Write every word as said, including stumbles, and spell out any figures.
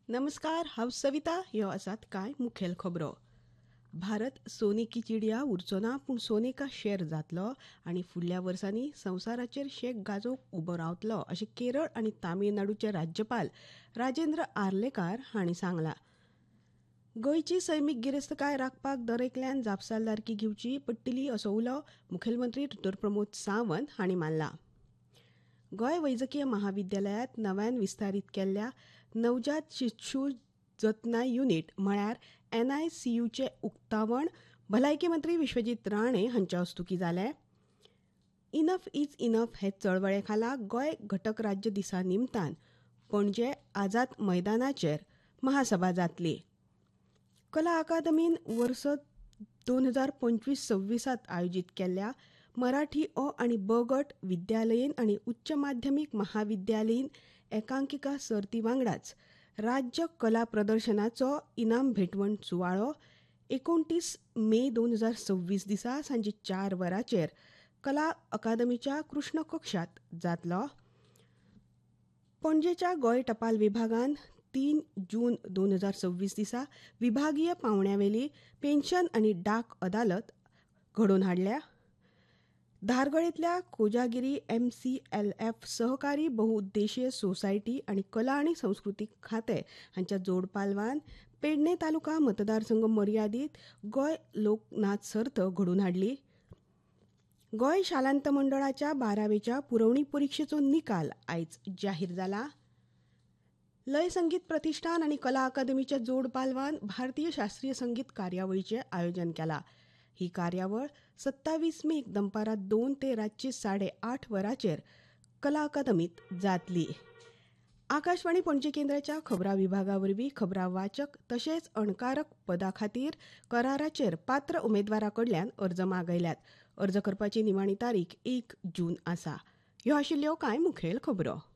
नमस्कार, हांव सविता. ह्यो आसात कांय मुखेल खबरो. भारत सोने की चिडिया उरचो ना, पूण सोनेका शेर जातलो आनी फुडल्या वर्सांनी संवसाराचेर शेक गाजोवंक उबो रावतलो अशें केरळ आनी तामिळनाडूचे राज्यपाल राजेंद्र आर्लेकार हांणी सांगलां. गोंयची सैमीक गिरेस्तकाय राखपाक दरेकल्यान जापसालदारकी घेवची पडटली असो उलो मुखेलमंत्री डॉ प्रमोद सावंत हांणी मारला. गोंय वैजकीय महाविद्यालयांत नव्यान विस्तारीत केल्ल्या नवजात शिशू जतनाय युनिट म्हळ्यार एन आय सी यूचे उक्तावण भलायकी मंत्री विश्वजीत राणे हांच्या हस्तुकीं जालें. इनफ इज इनफ हे चळवळे खाला गोंय घटक राज्य दिसा निमतान पणजे आझाद मैदानाचेर महासभा जातली. कला अकादमीन वर्स दोन हजार पंचवीस सव्वीसात आयोजीत केल्ल्या मराठी अ आनी ब गट विद्यालयीन आनी उच्च माध्यमीक महाविद्यालयीन एकांकिका सर्ती वांगडाच राज्य कला प्रदर्शनाचो इनाम भेटवण सुवाळो एकोणतीस मे दोन हजार सव्वीस दिसा सांजे चार वरांचेर कला अकादमीच्या कृष्ण कक्षात जातलो. पणजेच्या गोंय टपाल विभागान तीन जून दोन हजार सव्वीस दिसा विभागीय पावंड्यावेली पेन्शन आनी डाक अदालत घडोवन हाडल्या. धारगळेंतल्या Kojagiri M C L F सहकारी बहुउद्देशीय सोसायटी आनी कला आनी संस्कृती खाते हांच्या जोड पालवान पेडणे तालुका मतदारसंघ मर्यादीत गोंय लोकनाच सर्त घडोवन हाडली. गोंय शालांत मंडळाच्या बारावेच्या पुरवणी परीक्षेचो निकाल आयज जाहीर जाला. लय संगीत प्रतिश्ठान आनी कला अकादमीच्या जोड पालवान भारतीय शास्त्रीय संगीत कार्यावळीचें आयोजन केलां. ही कार्यावळ सत्तावीस मे दनपारां दोन ते रातचे साडे आठ वरांचेर कला अकादमीत जातली. आकाशवाणी पणजी केंद्राच्या खबरां विभागा वरवीं खबरां वाचक तशेंच अणकारक पदां खातीर कराराचेर पात्र उमेदवारां कडल्यान अर्ज मागयल्यात. अर्ज करपाची निमाणी तारीख एक जून आसा. ह्यो आशिल्ल्यो कांय मुखेल खबरो.